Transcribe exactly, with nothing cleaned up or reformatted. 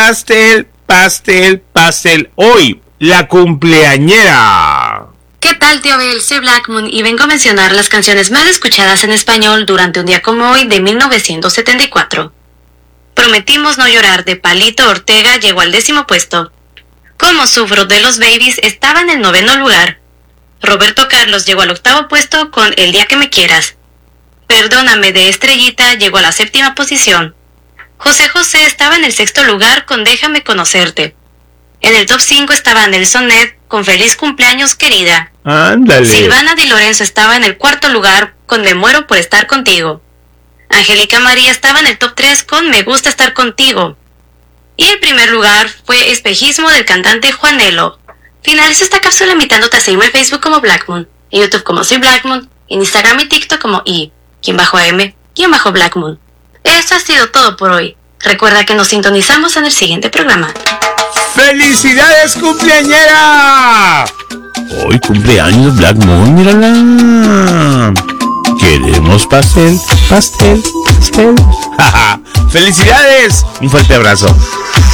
pastel, pastel, pastel. Hoy, la cumpleañera. ¿Qué tal, tío Abel? Soy Black Moon y vengo a mencionar las canciones más escuchadas en español durante un día como hoy de mil novecientos setenta y cuatro. Prometimos no llorar de Palito Ortega llegó al décimo puesto. Como sufro de los Babies estaba en el noveno lugar. Roberto Carlos llegó al octavo puesto con El día que me quieras. Perdóname de Estrellita llegó a la séptima posición. José José estaba en el sexto lugar con Déjame conocerte. En el top cinco estaba Nelson Ned con Feliz cumpleaños querida. Ándale. Silvana Di Lorenzo estaba en el cuarto lugar con Me muero por estar contigo. Angélica María estaba en el top tres con Me gusta estar contigo. Y el primer lugar fue Espejismo del cantante Juanelo. Finalizo esta cápsula invitándote a seguirme en Facebook como Black Moon, en YouTube como Soy Black Moon, en Instagram y TikTok como I, quien bajo M, quien bajo Black Moon. Esto ha sido todo por hoy. Recuerda que nos sintonizamos en el siguiente programa. ¡Felicidades, cumpleañera! Hoy cumpleaños Black Moon, mírala. Queremos pastel, pastel, pastel. ¡Felicidades! Un fuerte abrazo.